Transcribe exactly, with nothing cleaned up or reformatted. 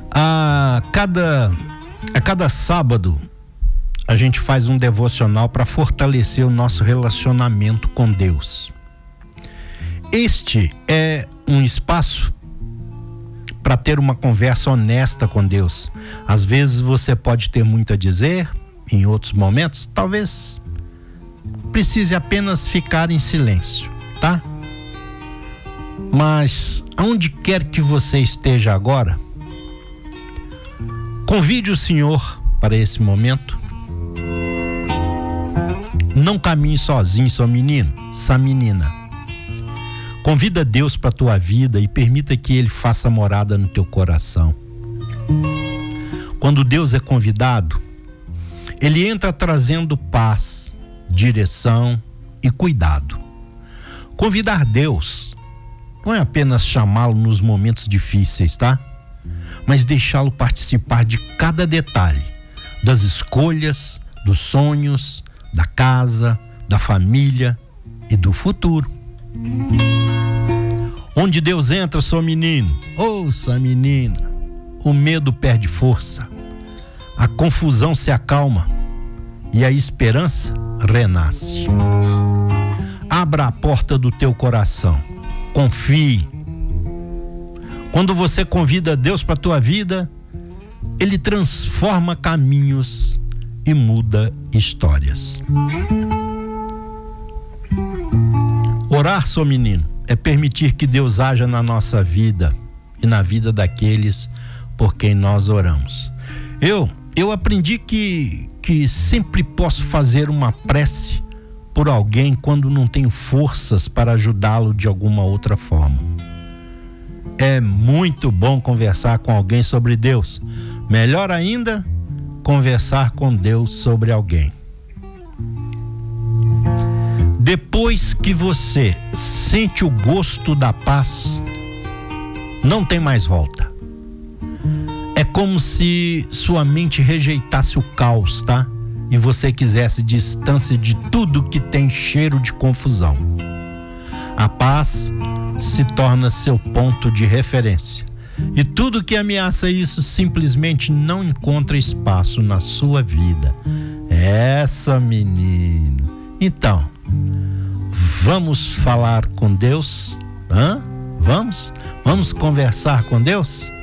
A cada, a cada sábado a gente faz um devocional para fortalecer o nosso relacionamento com Deus. Este é um espaço para ter uma conversa honesta com Deus. Às vezes você pode ter muito a dizer, em outros momentos talvez precise apenas ficar em silêncio, tá? Mas aonde quer que você esteja agora, convide o Senhor para esse momento. Não caminhe sozinho, seu menino, essa menina. Convida Deus para a tua vida e permita que Ele faça morada no teu coração. Quando Deus é convidado, Ele entra trazendo paz, direção e cuidado. Convidar Deus não é apenas chamá-lo nos momentos difíceis, tá? Mas deixá-lo participar de cada detalhe, das escolhas, dos sonhos, da casa, da família e do futuro. Onde Deus entra, seu menino, ouça, menina, o medo perde força, a confusão se acalma e a esperança renasce. Abra a porta do teu coração, confie. Quando você convida Deus para a tua vida, Ele transforma caminhos e muda histórias. Orar, seu menino, é permitir que Deus haja na nossa vida e na vida daqueles por quem nós oramos. Eu, eu aprendi que, que sempre posso fazer uma prece por alguém quando não tenho forças para ajudá-lo de alguma outra forma. É muito bom conversar com alguém sobre Deus. Melhor ainda, conversar com Deus sobre alguém. Depois que você sente o gosto da paz, não tem mais volta. É como se sua mente rejeitasse o caos, tá? E você quisesse distância de tudo que tem cheiro de confusão. A paz se torna seu ponto de referência. E tudo que ameaça isso simplesmente não encontra espaço na sua vida. Essa, menino. Então, vamos falar com Deus? Hã? Vamos? Vamos conversar com Deus?